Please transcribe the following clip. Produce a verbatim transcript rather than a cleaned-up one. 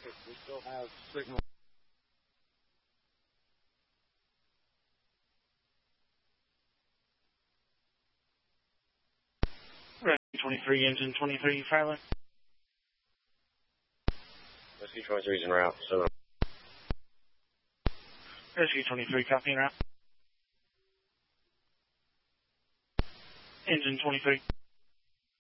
We still have signal. Rescue twenty-three, engine twenty-three, Farley. Rescue twenty-three is en route. So. Rescue twenty-three, copy en route. Engine twenty-three.